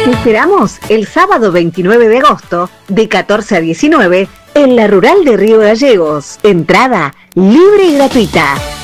Te esperamos el sábado 29 de agosto de 14 a 19 en la Rural de Río Gallegos. Entrada libre y gratuita.